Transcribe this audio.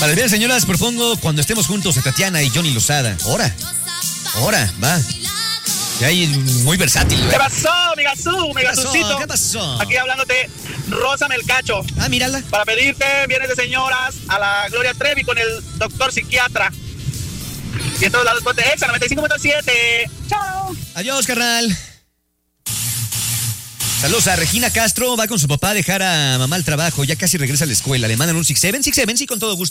Para el bien, señoras, propongo Cuando estemos juntos de Tatiana y Johnny Lozada. Ahora, va. Y ahí muy versátil, ¿verdad? ¿Qué pasó, mi gasucito? ¿Qué pasó? Aquí hablándote, Rózame el cacho. Ah, mírala. Para pedirte Viernes de Señoras a la Gloria Trevi con el doctor psiquiatra. Y en todos lados ponte Exa 95.7. Chao. Adiós, carnal. Saludos a Regina Castro. Va con su papá a dejar a mamá al trabajo. Ya casi regresa a la escuela. Le mandan un 6-7. Sí, con todo gusto.